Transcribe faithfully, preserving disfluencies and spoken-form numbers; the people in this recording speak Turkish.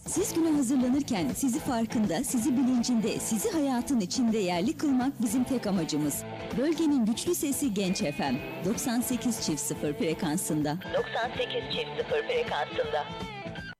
Siz güne hazırlanırken sizi farkında, sizi bilincinde, sizi hayatın içinde yerli kılmak bizim tek amacımız. Bölgenin güçlü sesi Genç F M doksan sekiz çift sıfır frekansında. doksan sekiz çift sıfır frekansında.